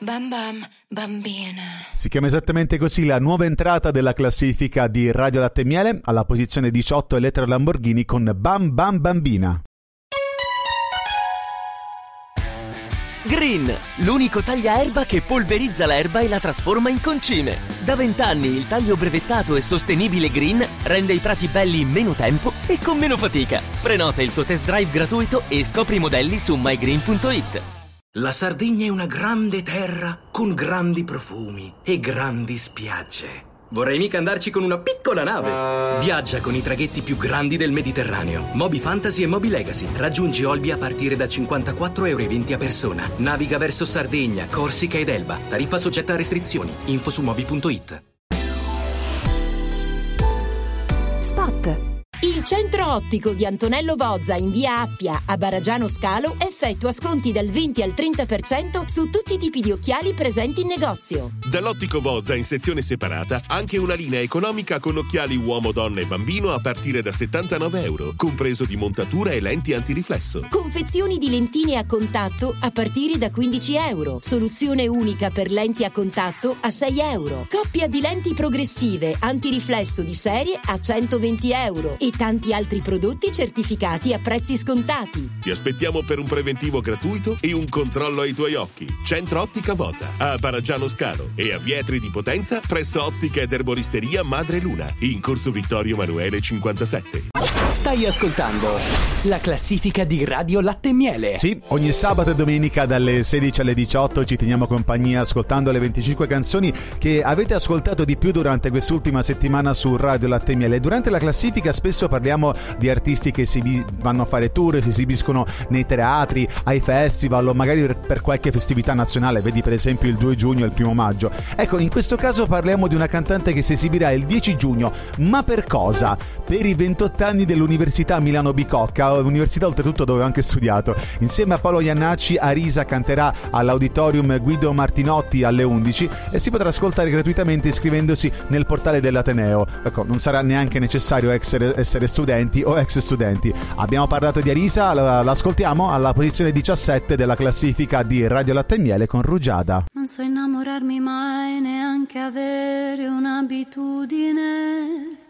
Bam bam, bambina. Si chiama esattamente così la nuova entrata della classifica di Radio Latte e Miele. Alla posizione 18 Elettra Lamborghini con Bam Bam Bambina. Green, l'unico tagliaerba che polverizza l'erba e la trasforma in concime. Da 20 anni il taglio brevettato e sostenibile Green rende i prati belli in meno tempo e con meno fatica. Prenota il tuo test drive gratuito e scopri i modelli su mygreen.it. La Sardegna è una grande terra con grandi profumi e grandi spiagge. Vorrei mica andarci con una piccola nave. Viaggia con i traghetti più grandi del Mediterraneo. Moby Fantasy e Moby Legacy. Raggiungi Olbia a partire da 54,20 € a persona. Naviga verso Sardegna, Corsica ed Elba. Tariffa soggetta a restrizioni. Info su moby.it. Spot. Il centro ottico di Antonello Bozza in via Appia a Baragiano Scalo effettua sconti dal 20 al 30% su tutti i tipi di occhiali presenti in negozio. Dall'ottico Bozza in sezione separata anche una linea economica con occhiali uomo, donna e bambino a partire da 79 €, compreso di montatura e lenti antiriflesso. Confezioni di lentine a contatto a partire da 15 €. Soluzione unica per lenti a contatto a 6 €. Coppia di lenti progressive antiriflesso di serie a 120 € e tanti altri prodotti certificati a prezzi scontati. Ti aspettiamo per un preventivo gratuito e un controllo ai tuoi occhi. Centro Ottica Bozza a Baragiano Scalo e a Vietri di Potenza presso Ottica ed Erboristeria Madre Luna in Corso Vittorio Emanuele 57. Stai ascoltando la classifica di Radio Latte e Miele. Sì, ogni sabato e domenica dalle 16 alle 18 ci teniamo compagnia ascoltando le 25 canzoni che avete ascoltato di più durante quest'ultima settimana su Radio Latte e Miele. Durante la classifica spesso parliamo di artisti che vanno a fare tour, si esibiscono nei teatri, ai festival o magari per qualche festività nazionale, vedi per esempio il 2 giugno e il 1 maggio. Ecco, in questo caso parliamo di una cantante che si esibirà il 10 giugno. Ma per cosa? Per i 28 anni dell'Università Milano Bicocca, università oltretutto dove ho anche studiato. Insieme a Paolo Iannacci, Arisa canterà all'Auditorium Guido Martinotti alle 11 e si potrà ascoltare gratuitamente iscrivendosi nel portale dell'Ateneo. Ecco, non sarà neanche necessario essere studenti o ex studenti. Abbiamo parlato di Arisa, l'ascoltiamo alla posizione 17 della classifica di Radio Latte e Miele con Rugiada. Non so innamorarmi mai, neanche avere un'abitudine.